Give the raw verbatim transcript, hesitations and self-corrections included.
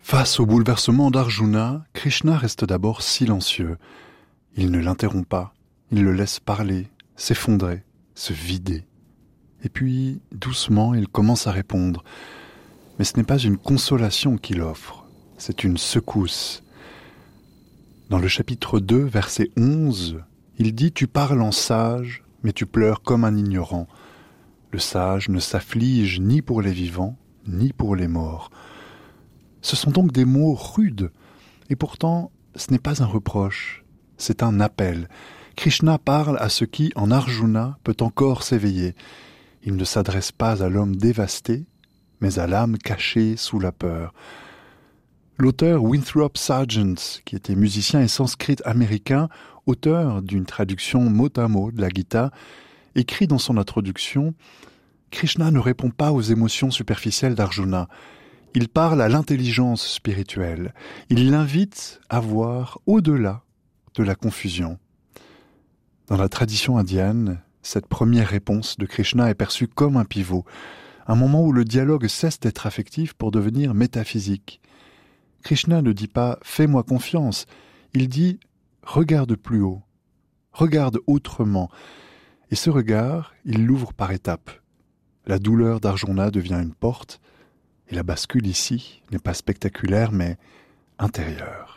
Face au bouleversement d'Arjuna, Krishna reste d'abord silencieux. Il ne l'interrompt pas, il le laisse parler, s'effondrer, se vider. Et puis, doucement, il commence à répondre. Mais ce n'est pas une consolation qu'il offre, c'est une secousse. Dans le chapitre deux, verset onze, il dit « Tu parles en sage, mais tu pleures comme un ignorant. Le sage ne s'afflige ni pour les vivants, ni pour les morts. » Ce sont donc des mots rudes, et pourtant, ce n'est pas un reproche, c'est un appel. Krishna parle à ce qui, en Arjuna, peut encore s'éveiller. Il ne s'adresse pas à l'homme dévasté, mais à l'âme cachée sous la peur. L'auteur Winthrop Sargent, qui était musicien et sanskrit américain, auteur d'une traduction mot à mot de la Gita, écrit dans son introduction « Krishna ne répond pas aux émotions superficielles d'Arjuna. Il parle à l'intelligence spirituelle. Il l'invite à voir au-delà de la confusion. » Dans la tradition indienne, cette première réponse de Krishna est perçue comme un pivot, un moment où le dialogue cesse d'être affectif pour devenir métaphysique. Krishna ne dit pas « fais-moi confiance », il dit « regarde plus haut, regarde autrement ». Et ce regard, il l'ouvre par étapes. La douleur d'Arjuna devient une porte, et la bascule ici n'est pas spectaculaire mais intérieure.